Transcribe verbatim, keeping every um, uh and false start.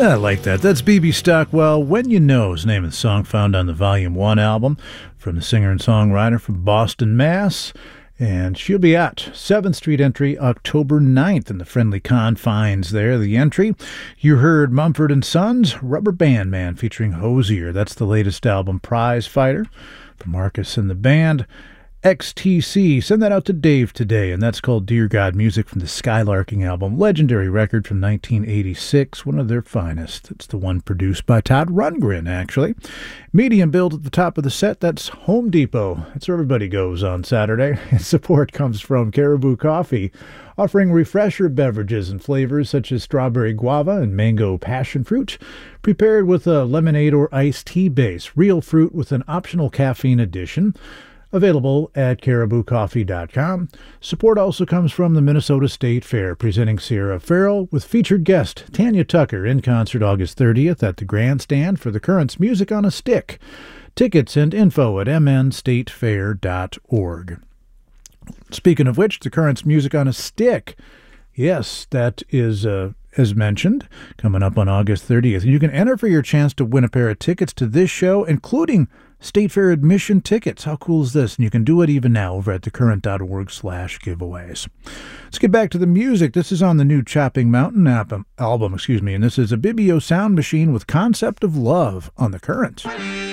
I like that. That's B B Stockwell. When You Know is the name of the song, found on the Volume one album from the singer and songwriter from Boston, Mass. And she'll be at seventh Street Entry October ninth in the friendly confines there. The entry, you heard Mumford and Sons, Rubber Band Man featuring Hozier. That's the latest album, Prize Fighter, from Marcus and the band. X T C, send that out to Dave today, and that's called Dear God, music from the Skylarking album, legendary record from nineteen eighty-six, one of their finest. It's the one produced by Todd Rundgren, actually. Medium build at the top of the set, that's Home Depot. That's where everybody goes on Saturday. And support comes from Caribou Coffee, offering refresher beverages and flavors such as strawberry guava and mango passion fruit, prepared with a lemonade or iced tea base, real fruit with an optional caffeine addition. Available at caribou coffee dot com. Support also comes from the Minnesota State Fair, presenting Sierra Farrell with featured guest Tanya Tucker in concert August thirtieth at the Grandstand for the Currents Music on a Stick. Tickets and info at m n state fair dot org. Speaking of which, the Currents Music on a Stick. Yes, that is, uh, as mentioned, coming up on August thirtieth. You can enter for your chance to win a pair of tickets to this show, including State Fair admission tickets. How cool is this? And you can do it even now over at the current dot org slash giveaways. Let's get back to the music. This is on the new Chopping Mountain album, album, excuse me, and this is a Bibio Sound Machine with Concept of Love on the Current.